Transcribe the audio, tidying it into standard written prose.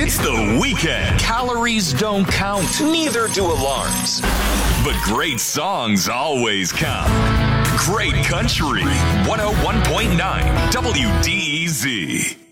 It's the weekend. Calories don't count. Neither do alarms. But great songs always count. Great Country 101.9 WDEZ.